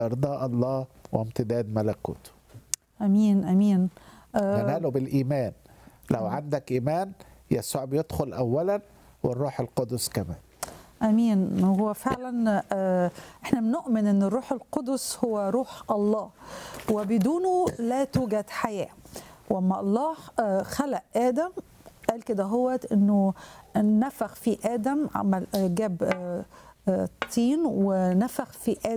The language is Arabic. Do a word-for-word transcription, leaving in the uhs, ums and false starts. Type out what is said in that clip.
إرضاء الله وامتداد ملكوته. امين امين. آه نناله بالإيمان. لو عندك إيمان يسوع بيدخل أولا والروح القدس كمان. امين. هو فعلا آه احنا بنؤمن ان الروح القدس هو روح الله وبدونه لا توجد حياه. وما الله آه خلق ادم قال كده هو انه نفخ في ادم، عمل جاب آه آه طين ونفخ في ادم